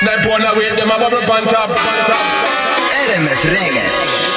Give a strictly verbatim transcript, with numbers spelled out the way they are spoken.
Them pound away, them a bubble pan top. R M F Reggae.